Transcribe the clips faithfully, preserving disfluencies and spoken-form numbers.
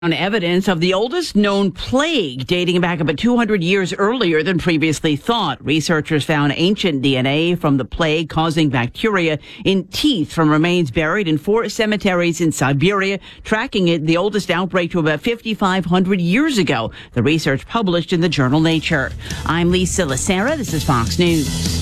On evidence of the oldest known plague dating back about two hundred years earlier than previously thought. Researchers found ancient D N A from the plague causing bacteria in teeth from remains buried in four cemeteries in Siberia, tracking it the oldest outbreak to about fifty-five hundred years ago. The research published in the journal Nature. I'm Lisa Lacera. This is Fox News.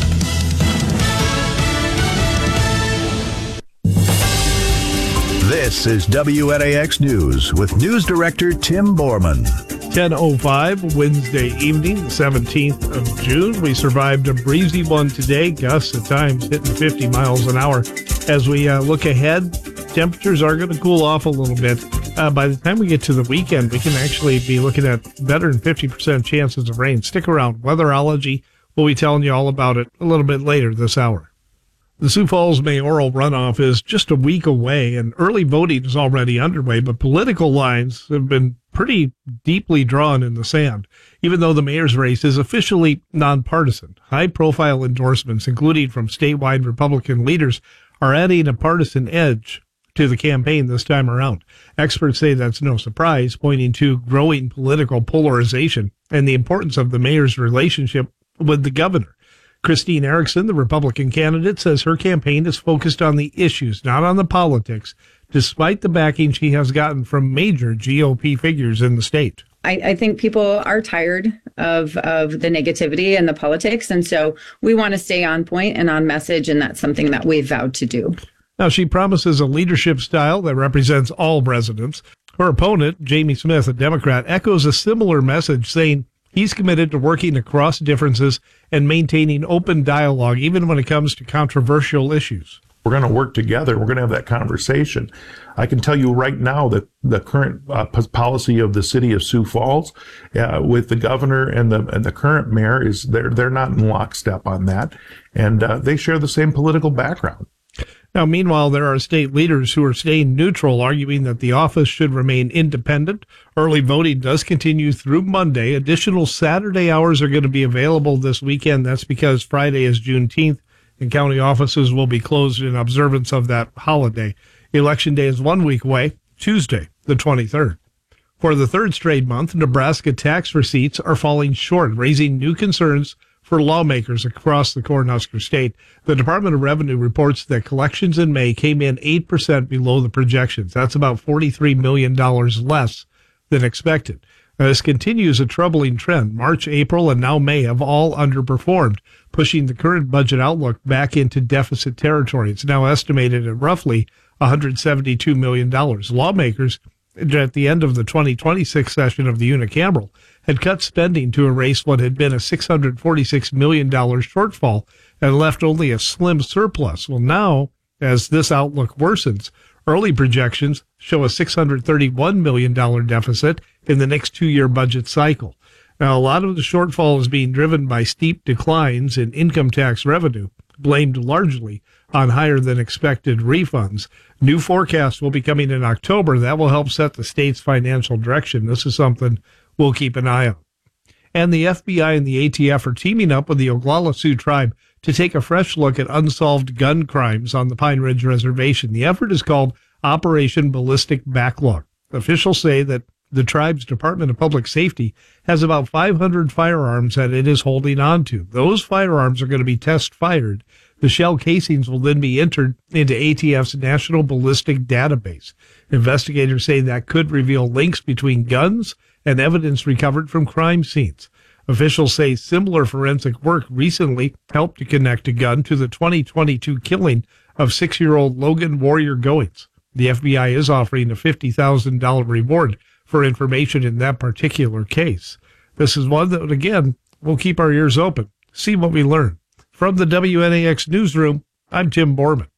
This is W N A X News with News Director Tim Borman. ten oh five Wednesday evening, seventeenth of June. We survived a breezy one today. Gusts at times hitting fifty miles an hour. As we uh, look ahead, temperatures are going to cool off a little bit. Uh, by the time we get to the weekend, we can actually be looking at better than fifty percent chances of rain. Stick around. Weatherology will be telling you all about it a little bit later this hour. The Sioux Falls mayoral runoff is just a week away, and early voting is already underway, but political lines have been pretty deeply drawn in the sand, even though the mayor's race is officially nonpartisan. High-profile endorsements, including from statewide Republican leaders, are adding a partisan edge to the campaign this time around. Experts say that's no surprise, pointing to growing political polarization and the importance of the mayor's relationship with the governor. Christine Erickson, the Republican candidate, says her campaign is focused on the issues, not on the politics, despite the backing she has gotten from major G O P figures in the state. I, I think people are tired of, of the negativity and the politics, and so we want to stay on point and on message, and that's something that we've vowed to do. Now, she promises a leadership style that represents all residents. Her opponent, Jamie Smith, a Democrat, echoes a similar message, saying he's committed to working across differences and maintaining open dialogue, even when it comes to controversial issues. We're going to work together. We're going to have that conversation. I can tell you right now that the current uh, policy of the city of Sioux Falls, uh, with the governor and the and the current mayor, is they're they're not in lockstep on that, and uh, they share the same political background. Now, meanwhile, there are state leaders who are staying neutral, arguing that the office should remain independent. Early voting does continue through Monday. Additional Saturday hours are going to be available this weekend. That's because Friday is Juneteenth, and county offices will be closed in observance of that holiday. Election Day is one week away, Tuesday, the twenty-third. For the third straight month, Nebraska tax receipts are falling short, raising new concerns for lawmakers across the Cornhusker state. The Department of Revenue reports that collections in May came in eight percent below the projections. That's about forty-three million dollars less than expected. Now, this continues a troubling trend. March, April, and now May have all underperformed, pushing the current budget outlook back into deficit territory. It's now estimated at roughly one hundred seventy-two million dollars. Lawmakers at the end of the twenty twenty-six session of the unicameral had cut spending to erase what had been a six hundred forty-six million dollars shortfall and left only a slim surplus. Well, now, as this outlook worsens, early projections show a six hundred thirty-one million dollars deficit in the next two-year budget cycle. Now, a lot of the shortfall is being driven by steep declines in income tax revenue, blamed largely on higher than expected refunds. New forecasts will be coming in October. That will help set the state's financial direction. This is something we'll keep an eye on. And the F B I and the A T F are teaming up with the Oglala Sioux tribe to take a fresh look at unsolved gun crimes on the Pine Ridge Reservation. The effort is called Operation Ballistic Backlog. Officials say that the tribe's Department of Public Safety has about five hundred firearms that it is holding on to. Those firearms are going to be test fired. The shell casings will then be entered into A T F's National Ballistic Database. Investigators say that could reveal links between guns and evidence recovered from crime scenes. Officials say similar forensic work recently helped to connect a gun to the twenty twenty-two killing of six-year-old Logan Warrior Goins. The F B I is offering a fifty thousand dollars reward for information in that particular case. This is one that, again, we'll keep our ears open, see what we learn. From the W N A X newsroom, I'm Tim Borman.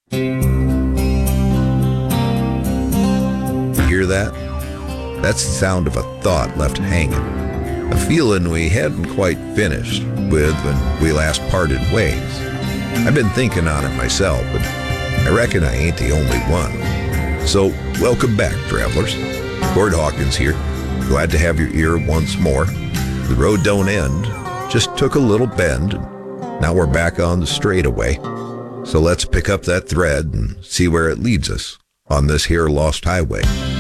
Hear that? That's the sound of a thought left hanging. A feeling we hadn't quite finished with when we last parted ways. I've been thinking on it myself, but I reckon I ain't the only one. So, welcome back, travelers. Gord Hawkins here. Glad to have your ear once more. The road don't end, just took a little bend, and now we're back on the straightaway. So let's pick up that thread and see where it leads us on this here lost highway.